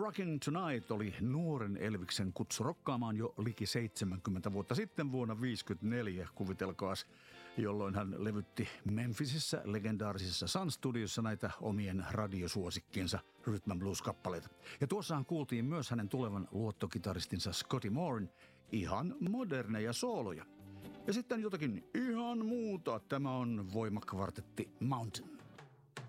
Rockin' Tonight oli nuoren Elviksen kutsu rokkaamaan jo liki 70 vuotta sitten vuonna 1954, kuvitelkaas, jolloin hän levytti Memphisissä legendaarisessa Sun Studiossa näitä omien radiosuosikkiinsa Rhythm and Blues-kappaleita. Ja tuossahan kuultiin myös hänen tulevan luottokitaristinsa Scotty Mooren ihan moderneja sooloja. Ja sitten jotakin ihan muuta. Tämä on voimakvartetti Mountain.